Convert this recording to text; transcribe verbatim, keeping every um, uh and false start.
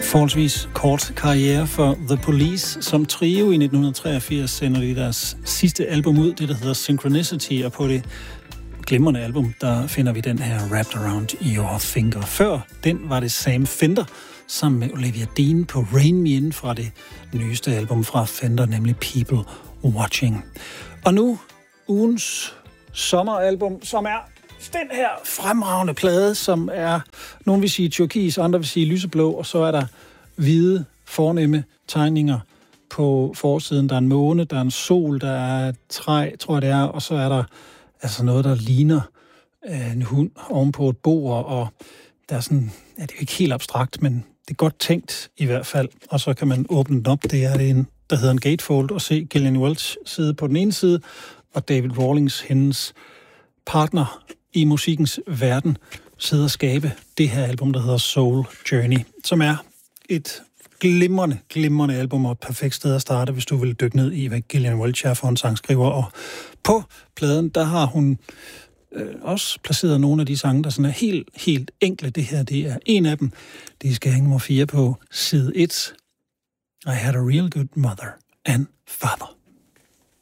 Forholdsvis kort karriere for The Police. Som trio i nitten treogfirs sender de deres sidste album ud, det der hedder Synchronicity, og på det glimrende album, der finder vi den her Wrapped Around Your Finger. Før den var det Sam Fender sammen med Olivia Dean på Rain Me In fra det nyeste album fra Fender, nemlig People Watching. Og nu ugens sommeralbum, som er den her fremragende plade, som er, nogen vil sige turkis, andre vil sige lyseblå, og så er der hvide, fornemme tegninger på forsiden. Der er en måne, der er en sol, der er et træ, tror jeg det er, og så er der altså noget, der ligner øh, en hund oven på et bord, og der er sådan, ja, det er jo ikke helt abstrakt, men det er godt tænkt i hvert fald, og så kan man åbne den op. Det er det en, der hedder en gatefold, og se Gillian Welch sidde på den ene side, og David Rawlings, hendes partner i musikkens verden, sidde og skabe det her album, der hedder Soul Journey, som er et glimrende, glimrende album og et perfekt sted at starte, hvis du vil dykke ned i, hvad Gillian Welch er for en sangskriver. Og på pladen, der har hun øh, også placeret nogle af de sange, der sådan er helt, helt enkle. Det her, det er en af dem. De skal hænge nummer fire på side et. I had a real good mother and father.